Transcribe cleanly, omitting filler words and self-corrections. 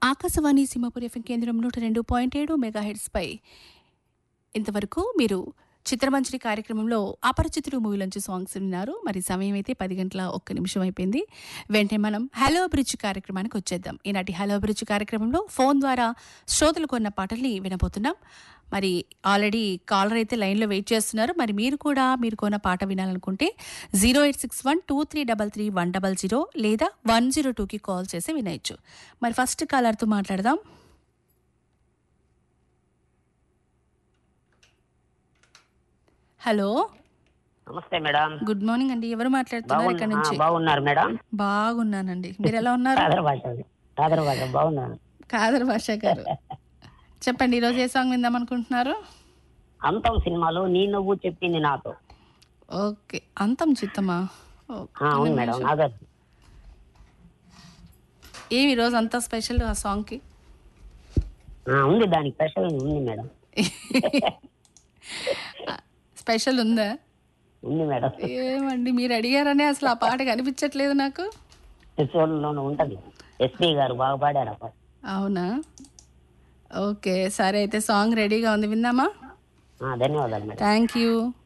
Akashvani Simhapuri FM కేంద్రం 102.7 megahertz పై ఇంతవరకు మీరు చిత్రమంజరి కార్యక్రమంలో అపరిచితుడు మూవీలోంచి సాంగ్స్ విన్నారు. మరి సమయం అయితే 10:01 అయిపోయింది. వెంటనే మనం హలో అభిరుచి కార్యక్రమానికి వచ్చేద్దాం. ఈనాటి హలో అభిరుచి కార్యక్రమంలో ఫోన్ ద్వారా శ్రోతలు కొన్న పాటల్ని వినబోతున్నాం. మరి ఆల్రెడీ కాలర్ అయితే లైన్లో వెయిట్ చేస్తున్నారు. మరి మీరు కూడా మీరు కొన్న పాట వినాలనుకుంటే 08612333100 లేదా 102కి కాల్ చేసి వినేయచ్చు. మరి ఫస్ట్ కాలర్తో మాట్లాడదాం. హలో, నమస్తే మేడం. గుడ్ మార్నింగ్ అండి. ఎవరు మాట్లాడుతున్నారు ఇక్కడ నుంచి? బాగున్నారు మేడం? బాగున్నానండి. మీరు ఎలా ఉన్నారు? బాగున్నాను. కాదర్ భాష గారు చెప్పండి, ఈరోజు ఏ సాంగ్ విందాం అనుకుంటున్నారు? అంతం సినిమాలో నీ నువ్వు చెప్పింది నాతో. ఓకే, అంతం చిత్తమా? అవును మేడం. ఏమి ఈరోజు అంత స్పెషల్ ఆ సాంగ్ కి? ఉంది, దానికి స్పెషల్ ఉంది మేడం. స్పెషల్ ఉందా? ఉంది మేడం. ఏమండి మీరు అడిగారనే అసలు ఆ పాట కనిపించట్లేదు నాకు. ఉంటది, ఎస్పీ గారు బాగా పాడారు. అవునా? ఓకే, సరే అయితే సాంగ్ రెడీగా ఉంది, విందామా? ధన్యవాదాలు మేడం. Thank you.